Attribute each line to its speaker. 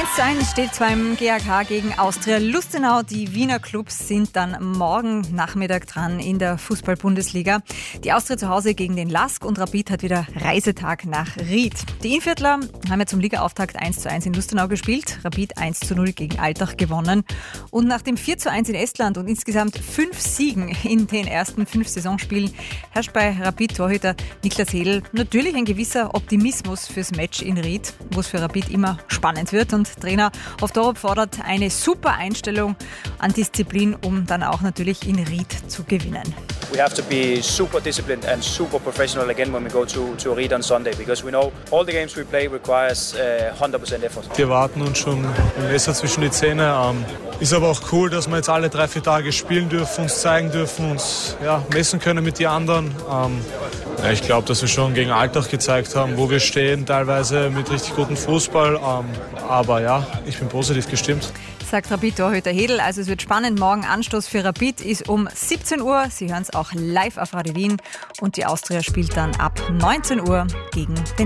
Speaker 1: 1:1 steht beim GAK gegen Austria Lustenau. Die Wiener Clubs sind dann morgen Nachmittag dran in der Fußball-Bundesliga. Die Austria zu Hause gegen den LASK und Rapid hat wieder Reisetag nach Ried. Die Innviertler haben ja zum Ligaauftakt 1:1 in Lustenau gespielt. Rapid 1:0 gegen Altach gewonnen. Und nach dem 4:1 in Estland und insgesamt 5 Siegen in den ersten 5 Saisonspielen herrscht bei Rapid-Torhüter Niklas Hedl natürlich ein gewisser Optimismus fürs Match in Ried, wo es für Rapid immer spannend wird. Und Trainer Ovtorob fordert eine super Einstellung an Disziplin, um dann auch natürlich in Ried zu gewinnen.
Speaker 2: We have to be super disciplined and super professional again when we go to Ried on Sunday, because we know all the games we play requires 100% effort.
Speaker 3: Wir warten uns schon ein Messer zwischen die Zähne. Ist aber auch cool, dass wir jetzt alle 3-4 Tage spielen dürfen, uns zeigen dürfen, uns messen können mit den anderen. Ich glaube, dass wir schon gegen Altach gezeigt haben, wo wir stehen, teilweise mit richtig gutem Fußball. Aber ja, ich bin positiv gestimmt.
Speaker 1: Sagt Rapid-Torhüter Hedl. Also es wird spannend. Morgen Anstoß für Rapid ist um 17 Uhr. Sie hören es auch live auf Radio Wien. Und die Austria spielt dann ab 19 Uhr gegen den